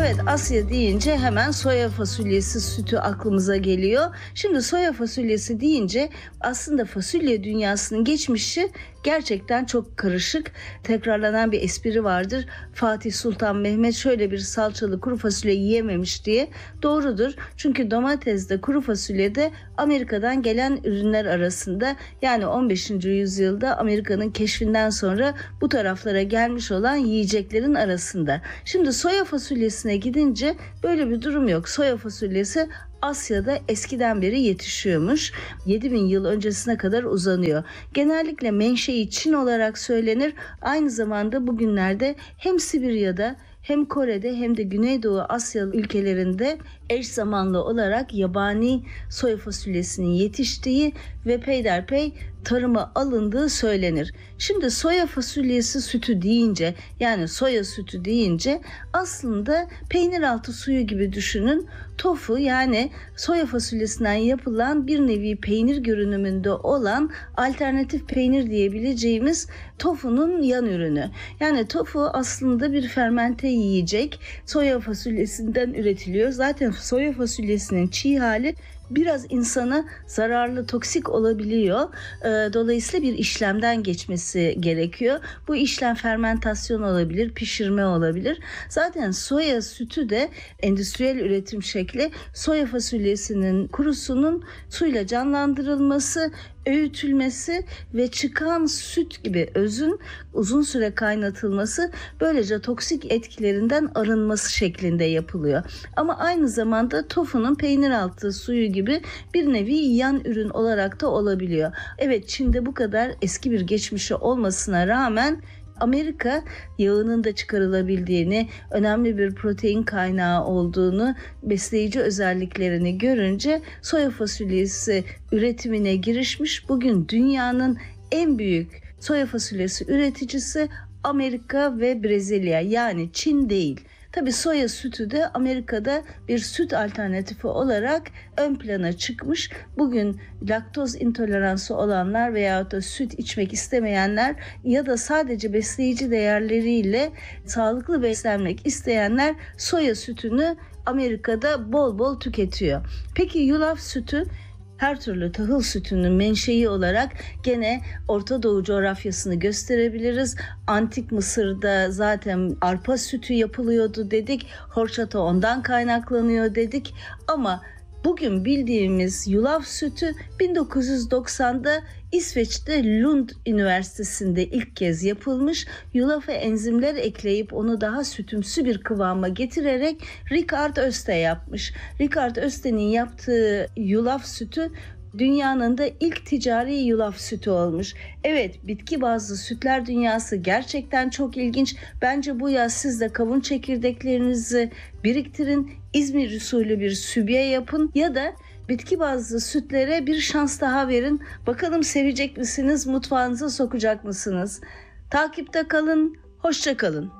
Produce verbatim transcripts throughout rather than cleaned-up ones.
Evet, Asya deyince hemen soya fasulyesi sütü aklımıza geliyor. Şimdi soya fasulyesi deyince aslında fasulye dünyasının geçmişi gerçekten çok karışık. Tekrarlanan bir espri vardır. Fatih Sultan Mehmet şöyle bir salçalı kuru fasulye yiyememiş diye. Doğrudur. Çünkü domates de kuru fasulye de Amerika'dan gelen ürünler arasında. Yani on beşinci yüzyılda Amerika'nın keşfinden sonra bu taraflara gelmiş olan yiyeceklerin arasında. Şimdi soya fasulyesine gidince böyle bir durum yok. Soya fasulyesi Asya'da eskiden beri yetişiyormuş. yedi bin yıl öncesine kadar uzanıyor. Genellikle menşei Çin olarak söylenir. Aynı zamanda bugünlerde hem Sibirya'da hem Kore'de hem de Güneydoğu Asya ülkelerinde eş zamanlı olarak yabani soya fasulyesinin yetiştiği ve peyderpey tarıma alındığı söylenir. Şimdi soya fasulyesi sütü deyince, yani soya sütü deyince aslında peynir altı suyu gibi düşünün. Tofu, yani soya fasulyesinden yapılan bir nevi peynir görünümünde olan alternatif peynir diyebileceğimiz tofunun yan ürünü. Yani tofu aslında bir fermente yiyecek, soya fasulyesinden üretiliyor. Zaten soya fasulyesinin çiğ hali biraz insana zararlı, toksik olabiliyor. Dolayısıyla bir işlemden geçmesi gerekiyor. Bu işlem fermentasyon olabilir, pişirme olabilir. Zaten soya sütü de endüstriyel üretim şekli, soya fasulyesinin kurusunun suyla canlandırılması, öğütülmesi ve çıkan süt gibi özün uzun süre kaynatılması, böylece toksik etkilerinden arınması şeklinde yapılıyor. Ama aynı zamanda tofunun peynir altı suyu gibi bir nevi yan ürün olarak da olabiliyor. Evet, Çin'de bu kadar eski bir geçmişi olmasına rağmen Amerika yağının da çıkarılabildiğini, önemli bir protein kaynağı olduğunu, besleyici özelliklerini görünce soya fasulyesi üretimine girişmiş. Bugün dünyanın en büyük soya fasulyesi üreticisi Amerika ve Brezilya, yani Çin değil. Tabii soya sütü de Amerika'da bir süt alternatifi olarak ön plana çıkmış. Bugün laktoz intoleransı olanlar veyahut da süt içmek istemeyenler ya da sadece besleyici değerleriyle sağlıklı beslenmek isteyenler soya sütünü Amerika'da bol bol tüketiyor. Peki yulaf sütü? Her türlü tahıl sütünün menşei olarak gene Orta Doğu coğrafyasını gösterebiliriz. Antik Mısır'da zaten arpa sütü yapılıyordu dedik. Horçata ondan kaynaklanıyor dedik. Ama bugün bildiğimiz yulaf sütü bin dokuz yüz doksan'da İsveç'te Lund Üniversitesi'nde ilk kez yapılmış. Yulafa enzimler ekleyip onu daha sütümsü bir kıvama getirerek Richard Öste yapmış. Richard Öste'nin yaptığı yulaf sütü dünyanın da ilk ticari yulaf sütü olmuş. Evet, bitki bazlı sütler dünyası gerçekten çok ilginç. Bence bu yaz siz de kavun çekirdeklerinizi biriktirin, İzmir usulü bir sübye yapın ya da bitki bazlı sütlere bir şans daha verin. Bakalım sevecek misiniz, mutfağınıza sokacak mısınız? Takipte kalın, hoşça kalın.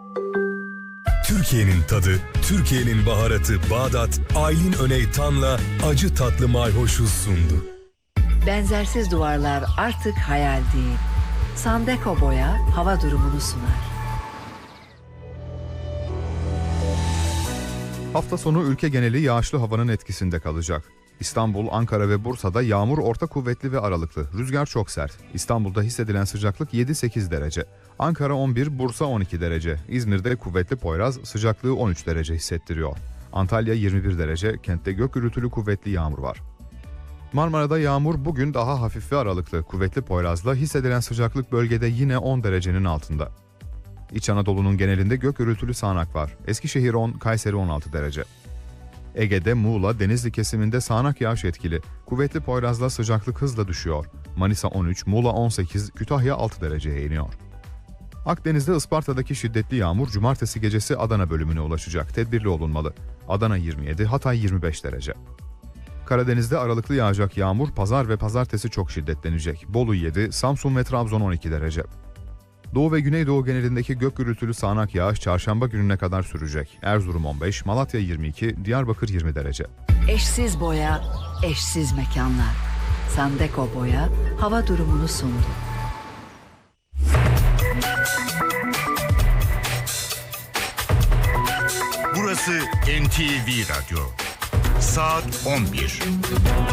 Türkiye'nin tadı, Türkiye'nin baharatı Bağdat, Aylin Öney Tan'la acı tatlı mayhoşu sundu. Benzersiz duvarlar artık hayal değil. Sandeko Boya hava durumunu sunar. Hafta sonu ülke geneli yağışlı havanın etkisinde kalacak. İstanbul, Ankara ve Bursa'da yağmur orta kuvvetli ve aralıklı. Rüzgar çok sert. İstanbul'da hissedilen sıcaklık yedi sekiz derece. Ankara on bir, Bursa on iki derece. İzmir'de kuvvetli Poyraz sıcaklığı on üç derece hissettiriyor. Antalya yirmi bir derece, kentte gök gürültülü kuvvetli yağmur var. Marmara'da yağmur bugün daha hafif ve aralıklı. Kuvvetli Poyraz'la hissedilen sıcaklık bölgede yine on derecenin altında. İç Anadolu'nun genelinde gök gürültülü sağanak var. Eskişehir on, Kayseri on altı derece. Ege'de Muğla, Denizli kesiminde sağanak yağış etkili. Kuvvetli Poyraz'la sıcaklık hızla düşüyor. Manisa on üç, Muğla on sekiz, Kütahya altı dereceye iniyor. Akdeniz'de Isparta'daki şiddetli yağmur cumartesi gecesi Adana bölümüne ulaşacak. Tedbirli olunmalı. Adana yirmi yedi, Hatay yirmi beş derece. Karadeniz'de aralıklı yağacak yağmur pazar ve pazartesi çok şiddetlenecek. Bolu yedi, Samsun ve Trabzon on iki derece. Doğu ve Güneydoğu genelindeki gök gürültülü sağanak yağış çarşamba gününe kadar sürecek. Erzurum on beş, Malatya yirmi iki, Diyarbakır yirmi derece. Eşsiz boya, eşsiz mekanlar. Sandeko Boya hava durumunu sundu. Burası N T V Radyo. Saat on bir.